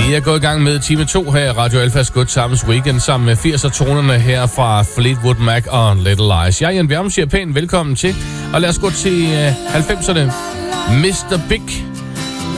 Vi er gået i gang med time 2 her i Radio Alfas Good Times Weekend sammen med 80'er-tonerne her fra Fleetwood Mac og Little Lies. Jeg, Jan Bjerrum, siger pænt velkommen til, og lad os gå til 90'erne. Mr. Big